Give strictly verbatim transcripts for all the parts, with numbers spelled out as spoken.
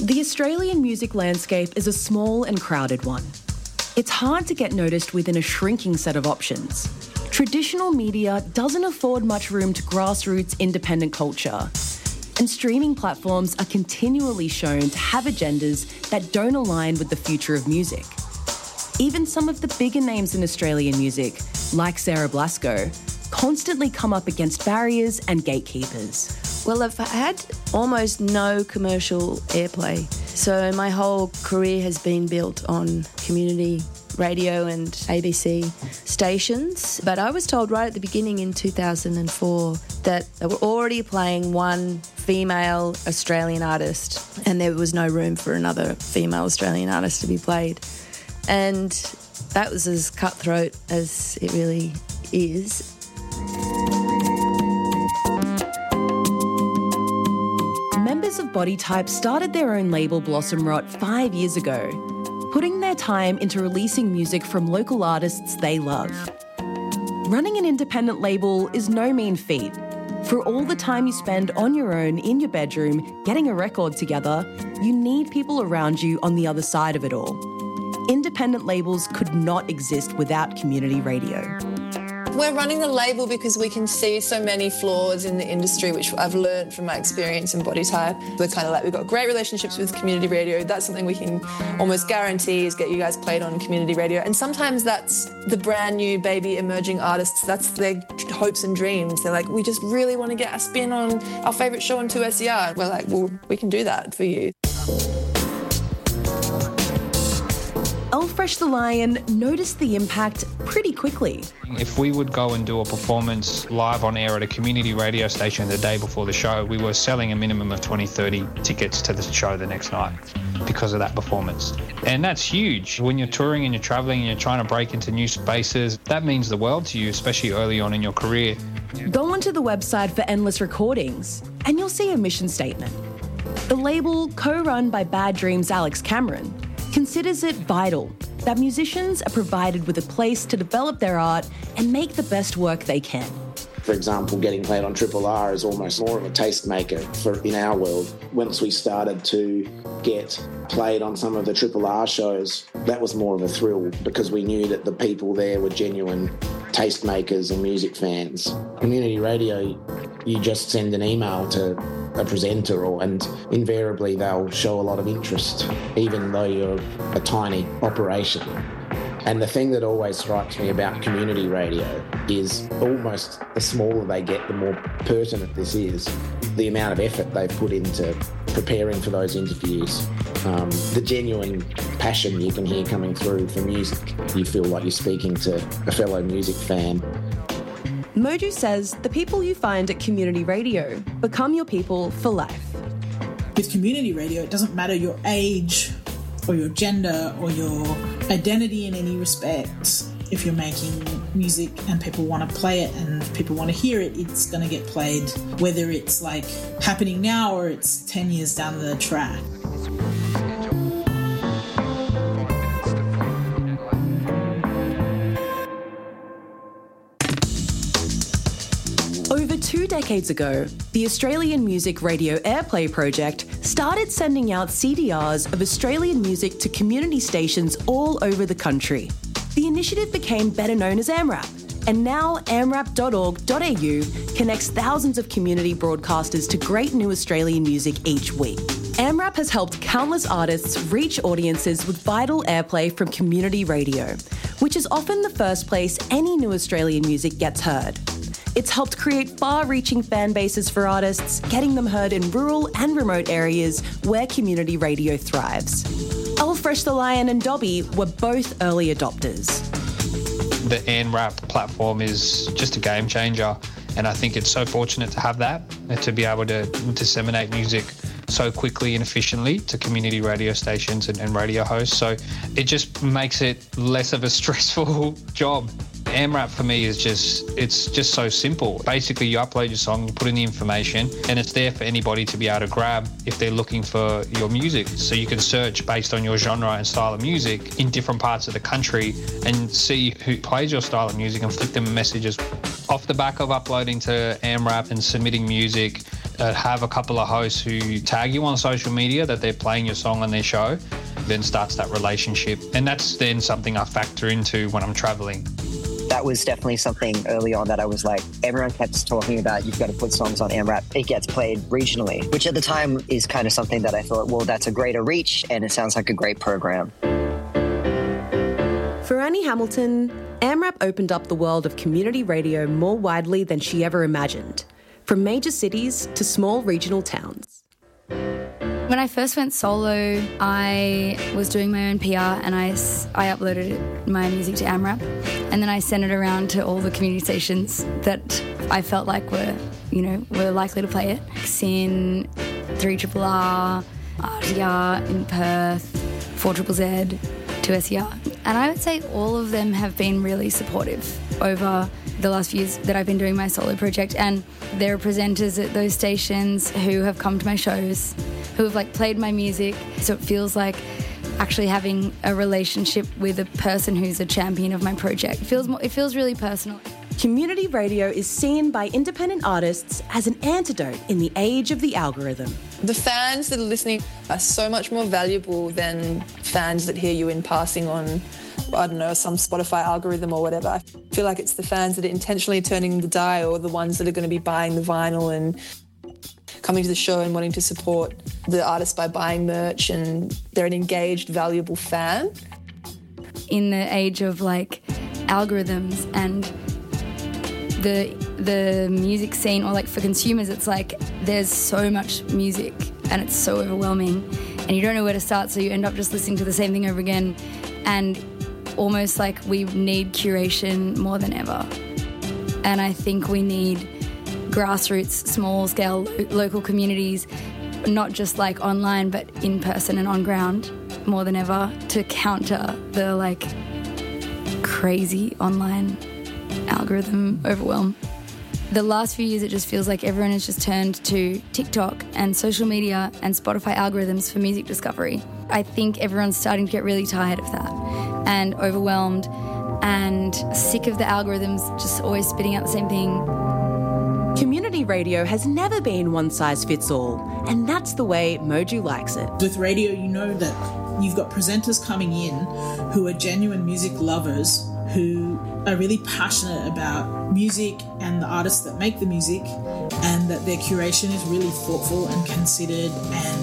The Australian music landscape is a small and crowded one. It's hard to get noticed within a shrinking set of options. Traditional media doesn't afford much room to grassroots independent culture, and streaming platforms are continually shown to have agendas that don't align with the future of music. Even some of the bigger names in Australian music, like Sarah Blasko, constantly come up against barriers and gatekeepers. Well, I've had almost no commercial airplay. So my whole career has been built on community radio and A B C stations. But I was told right at the beginning in two thousand four that they were already playing one female Australian artist and there was no room for another female Australian artist to be played. And that was as cutthroat as it really is. Members of Body Type started their own label Blossom Rot five years ago, putting their time into releasing music from local artists they love. Running an independent label is no mean feat. For all the time you spend on your own in your bedroom getting a record together, you need people around you on the other side of it all. Independent labels could not exist without community radio. We're running the label because we can see so many flaws in the industry, which I've learned from my experience in Body Type. We're kind of like, we've got great relationships with community radio. That's something we can almost guarantee is get you guys played on community radio. And sometimes that's the brand new baby emerging artists. That's their hopes and dreams. They're like, we just really want to get a spin on our favourite show on two S E R. We're like, well, we can do that for you. Elfresh the Lion noticed the impact pretty quickly. If we would go and do a performance live on air at a community radio station the day before the show, we were selling a minimum of twenty, thirty tickets to the show the next night because of that performance. And that's huge. When you're touring and you're travelling and you're trying to break into new spaces, that means the world to you, especially early on in your career. Go onto the website for Endless Recordings and you'll see a mission statement. The label, co-run by Bad Dreams' Alex Cameron, considers it vital that musicians are provided with a place to develop their art and make the best work they can. For example, getting played on Triple R is almost more of a tastemaker for in our world. Once we started to get played on some of the Triple R shows, that was more of a thrill because we knew that the people there were genuine tastemakers and music fans. Community radio, you just send an email to a presenter or, and invariably they'll show a lot of interest, even though you're a tiny operation. And the thing that always strikes me about community radio is almost the smaller they get, the more pertinent this is. The amount of effort they've put into preparing for those interviews, um, the genuine passion you can hear coming through for music. You feel like you're speaking to a fellow music fan. Moju says the people you find at community radio become your people for life. With community radio, it doesn't matter your age or your gender or your identity in any respect. If you're making music and people want to play it and people want to hear it, it's going to get played, whether it's like happening now or it's ten years down the track. Over two decades ago, the Australian Music Radio Airplay Project started sending out C D Rs of Australian music to community stations all over the country. The initiative became better known as AMRAP, and now amrap dot org dot a u connects thousands of community broadcasters to great new Australian music each week. AMRAP has helped countless artists reach audiences with vital airplay from community radio, which is often the first place any new Australian music gets heard. It's helped create far-reaching fan bases for artists, getting them heard in rural and remote areas where community radio thrives. Elfresh the Lion and Dobby were both early adopters. The AMRAP platform is just a game changer, and I think it's so fortunate to have that, to be able to disseminate music so quickly and efficiently to community radio stations and, and radio hosts. So it just makes it less of a stressful job. AMRAP for me is just, it's just so simple. Basically, you upload your song, you put in the information, and it's there for anybody to be able to grab if they're looking for your music. So you can search based on your genre and style of music in different parts of the country and see who plays your style of music and flick them messages. Off the back of uploading to AMRAP and submitting music, uh, have a couple of hosts who tag you on social media that they're playing your song on their show, then starts that relationship. And that's then something I factor into when I'm traveling. That was definitely something early on that I was like, everyone kept talking about, you've got to put songs on AMRAP. It gets played regionally, which at the time is kind of something that I thought, well, that's a greater reach and it sounds like a great program. For Annie Hamilton, AMRAP opened up the world of community radio more widely than she ever imagined, from major cities to small regional towns. When I first went solo, I was doing my own P R and I, I uploaded my music to AMRAP, and then I sent it around to all the community stations that I felt like were, you know, were likely to play it. Sin, three R R, R T R in Perth, four Z Z, two S E R. And I would say all of them have been really supportive over the last few years that I've been doing my solo project, and there are presenters at those stations who have come to my shows, who have like played my music, so it feels like actually having a relationship with a person who's a champion of my project. It feels more, it feels really personal. Community radio is seen by independent artists as an antidote in the age of the algorithm. The fans that are listening are so much more valuable than fans that hear you in passing on, I don't know, some Spotify algorithm or whatever. I feel like it's the fans that are intentionally turning the dial, or the ones that are going to be buying the vinyl and coming to the show and wanting to support the artist by buying merch, and they're an engaged, valuable fan. In the age of like algorithms and the the music scene, or like for consumers, it's like there's so much music and it's so overwhelming and you don't know where to start, so you end up just listening to the same thing over again, and almost like we need curation more than ever. And I think we need grassroots, small-scale, lo- local communities, not just like online, but in person and on ground more than ever, to counter the like crazy online algorithm overwhelm. The last few years, it just feels like everyone has just turned to TikTok and social media and Spotify algorithms for music discovery. I think everyone's starting to get really tired of that and overwhelmed and sick of the algorithms just always spitting out the same thing. Community radio has never been one size fits all, and that's the way Moju likes it. With radio, you know that you've got presenters coming in who are genuine music lovers, who are really passionate about music and the artists that make the music, and that their curation is really thoughtful and considered,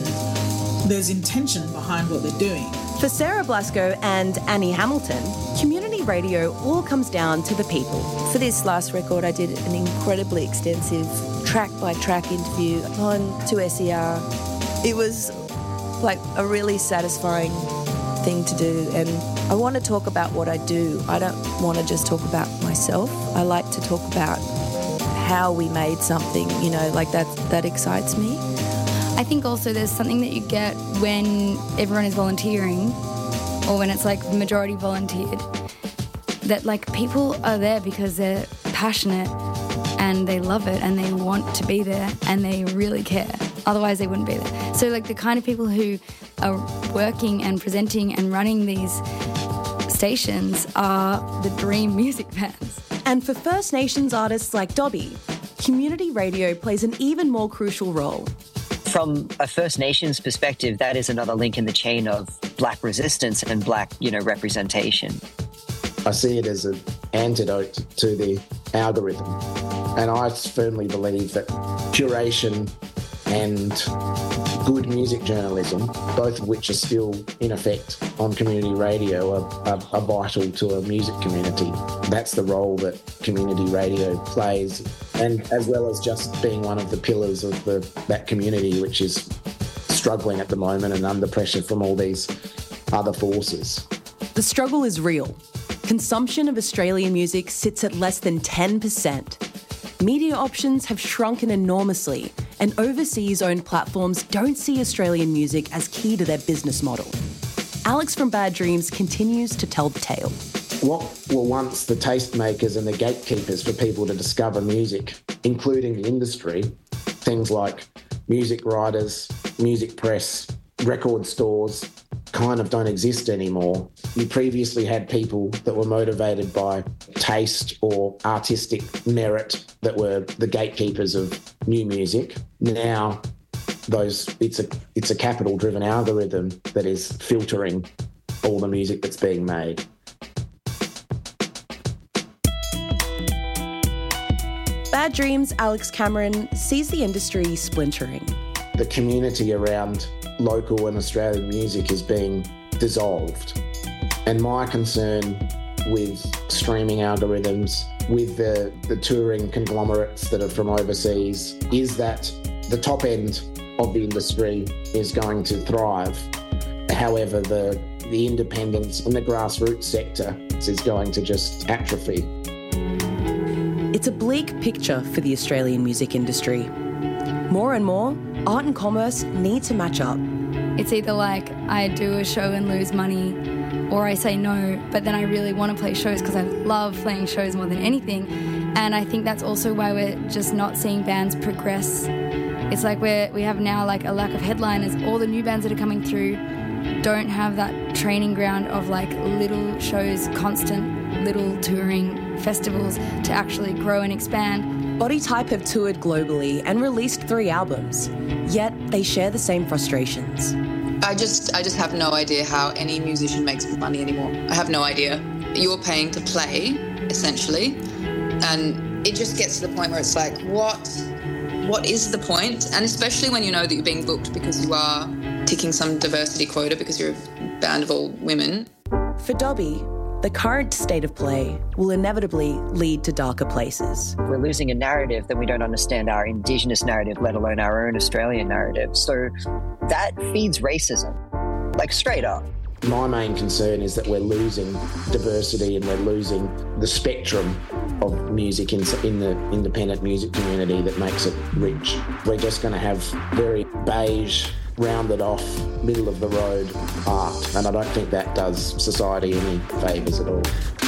and there's intention behind what they're doing. For Sarah Blasco and Annie Hamilton, community radio all comes down to the people. For this last record, I did an incredibly extensive track-by-track interview on two S E R. It was like a really satisfying thing to do, and I want to talk about what I do. I don't want to just talk about myself. I like to talk about how we made something, you know, like that that excites me. I think also there's something that you get when everyone is volunteering, or when it's like majority volunteered, that like people are there because they're passionate and they love it and they want to be there and they really care. Otherwise they wouldn't be there. So like the kind of people who are working and presenting and running these stations are the dream music fans. And for First Nations artists like Dobby, community radio plays an even more crucial role. From a First Nations perspective, that is another link in the chain of Black resistance and Black, you know, representation. I see it as an antidote to the algorithm. And I firmly believe that curation and good music journalism, both of which are still in effect on community radio, are, are, are vital to a music community. That's the role that community radio plays, and as well as just being one of the pillars of the, that community, which is struggling at the moment and under pressure from all these other forces. The struggle is real. Consumption of Australian music sits at less than ten percent. Media options have shrunken enormously, and overseas-owned platforms don't see Australian music as key to their business model. Alex from Bad Dreams continues to tell the tale. What were once the tastemakers and the gatekeepers for people to discover music, including the industry, things like music writers, music press, record stores, kind of don't exist anymore. You previously had people that were motivated by taste or artistic merit that were the gatekeepers of new music. Now those it's a it's a capital-driven algorithm that is filtering all the music that's being made. Bad Dreams' Alex Cameron sees the industry splintering. The community around local and Australian music is being dissolved. And my concern with streaming algorithms, with the, the touring conglomerates that are from overseas, is that the top end of the industry is going to thrive. However, the, the independence and the grassroots sector is going to just atrophy. It's a bleak picture for the Australian music industry. More and more, art and commerce need to match up. It's either like I do a show and lose money, or I say no, but then I really want to play shows because I love playing shows more than anything. And I think that's also why we're just not seeing bands progress. It's like we're, we have now like a lack of headliners. All the new bands that are coming through don't have that training ground of like little shows, constant little touring festivals to actually grow and expand. Body Type have toured globally and released three albums, yet they share the same frustrations. I just I just have no idea how any musician makes money anymore. I have no idea. You're paying to play, essentially, and it just gets to the point where it's like, what, what is the point? And especially when you know that you're being booked because you are ticking some diversity quota because you're a band of all women. For Dobby, the current state of play will inevitably lead to darker places. We're losing a narrative that we don't understand our Indigenous narrative, let alone our own Australian narrative. So that feeds racism, like straight up. My main concern is that we're losing diversity and we're losing the spectrum of music in, in the independent music community that makes it rich. We're just going to have very beige, rounded off, middle of the road art, and I don't think that does society any favours at all.